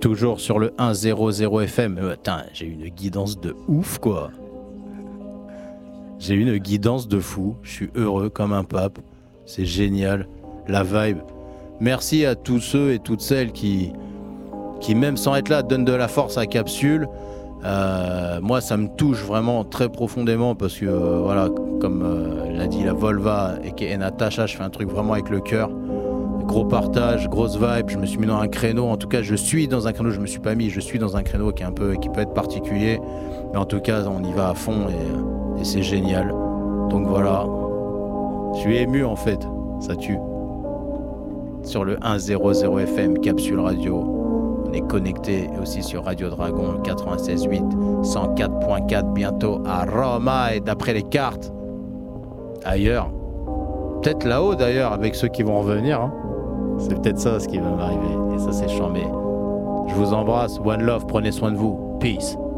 Toujours sur le 100 FM. Putain, j'ai une guidance de ouf, quoi. J'ai une guidance de fou. Je suis heureux comme un pape. C'est génial. La vibe. Merci à tous ceux et toutes celles qui même sans être là, donnent de la force à Capsule. Moi, ça me touche vraiment très profondément parce que, voilà, comme l'a dit la Volva et Natacha, je fais un truc vraiment avec le cœur. Gros partage, grosse vibe, je me suis mis dans un créneau, en tout cas je suis dans un créneau, je me suis pas mis, je suis dans un créneau qui peut être particulier, mais en tout cas on y va à fond et c'est génial. Donc voilà, je suis ému en fait, ça tue. Sur le 100 FM, Capsule Radio, on est connecté aussi sur Radio Dragon 96.8, 104.4 bientôt à Roma et d'après les cartes, ailleurs. Peut-être là-haut d'ailleurs avec ceux qui vont revenir, hein. C'est peut-être ça ce qui va m'arriver. Et ça c'est chambé. Je vous embrasse. One love. Prenez soin de vous. Peace.